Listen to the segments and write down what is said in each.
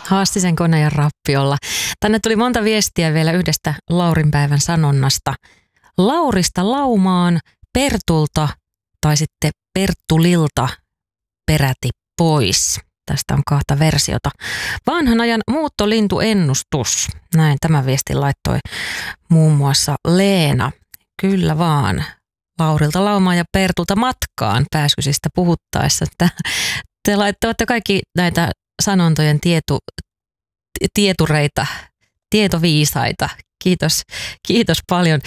Haastisen Koneen rappiolla. Tänne tuli monta viestiä vielä yhdestä Laurinpäivän sanonnasta. Laurista laumaan, Pertulta tai sitten Perttulilta peräti pois. Tästä on 2 versiota. Vanhan ajan muuttolintuennustus. Näin tämä viesti laittoi muun muassa Leena. Kyllä vaan. Laurilta laumaan ja Pertulta matkaan pääskysistä puhuttaessa. Te olette kaikki näitä sanontojen tietureita, tietoviisaita. Kiitos paljon.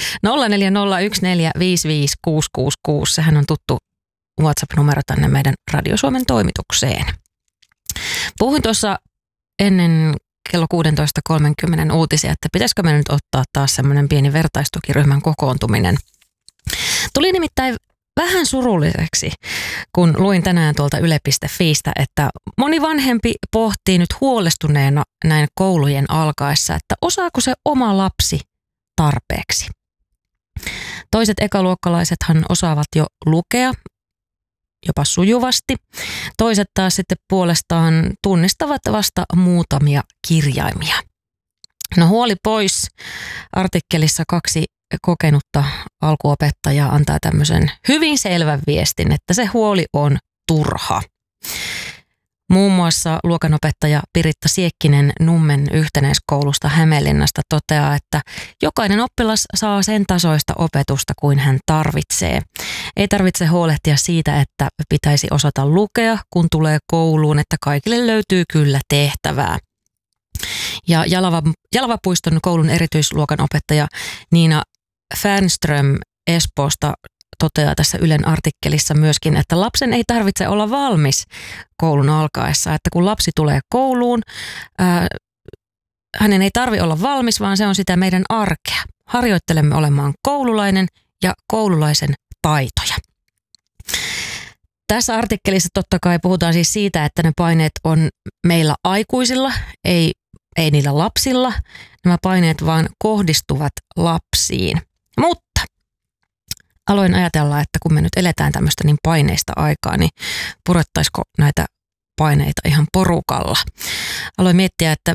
0401455666. Sehän on tuttu WhatsApp-numero tänne meidän Radio Suomen toimitukseen. Puhuin tuossa ennen kello 16.30 uutisia, että pitäisikö me nyt ottaa taas semmoinen pieni vertaistukiryhmän kokoontuminen. Tuli nimittäin vähän surulliseksi, kun luin tänään tuolta yle.fiistä, että moni vanhempi pohtii nyt huolestuneena näin koulujen alkaessa, että osaako se oma lapsi tarpeeksi. Toiset ekaluokkalaisethan osaavat jo lukea, jopa sujuvasti. Toiset taas sitten puolestaan tunnistavat vasta muutamia kirjaimia. No huoli pois. Artikkelissa 2 kokenutta alkuopettajaa antaa tämmöisen hyvin selvän viestin, että se huoli on turha. Muun muassa luokanopettaja Piritta Siekkinen Nummen yhtenäiskoulusta Hämeenlinnasta toteaa, että jokainen oppilas saa sen tasoista opetusta kuin hän tarvitsee. Ei tarvitse huolehtia siitä, että pitäisi osata lukea, kun tulee kouluun, että kaikille löytyy kyllä tehtävää. Ja Jalavapuiston koulun erityisluokan opettaja Niina Fernström Espoosta toteaa tässä Ylen artikkelissa myöskin, että lapsen ei tarvitse olla valmis koulun alkaessa. Että kun lapsi tulee kouluun, hänen ei tarvitse olla valmis, vaan se on sitä meidän arkea. Harjoittelemme olemaan koululainen ja koululaisen taitoja. Tässä artikkelissa totta kai puhutaan siis siitä, että ne paineet on meillä aikuisilla, ei niillä lapsilla. Nämä paineet vaan kohdistuvat lapsiin. Mutta aloin ajatella, että kun me nyt eletään tämmöistä niin paineista aikaa, niin purettaisiko näitä paineita ihan porukalla. Aloin miettiä, että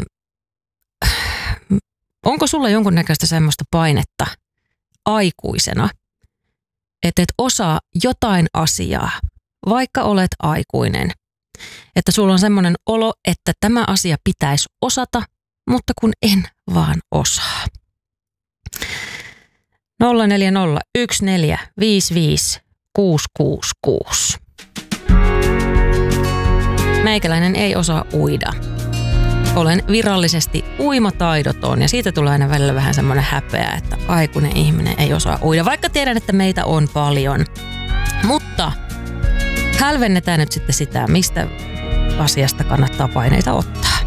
onko sulla jonkunnäköistä semmoista painetta aikuisena, että et osaa jotain asiaa, vaikka olet aikuinen. Että sulla on semmoinen olo, että tämä asia pitäisi osata, mutta kun en vaan osaa. 0401455666. Meikäläinen ei osaa uida. Olen virallisesti uimataidoton ja siitä tulee aina välillä vähän semmoinen häpeä, että aikuinen ihminen ei osaa uida. Vaikka tiedän, että meitä on paljon. Mutta hälvennetään nyt sitten sitä, mistä asiasta kannattaa paineita ottaa.